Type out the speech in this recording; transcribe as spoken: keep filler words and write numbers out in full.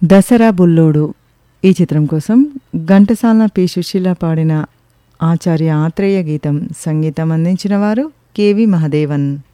దసరా బుల్లోడు ఈ చిత్రం కోసం ఘంటసాల పి సుశీల పాడిన ఆచార్య ఆత్రేయ గీతం సంగీతం అందించిన వారు కెవి మహదేవన్.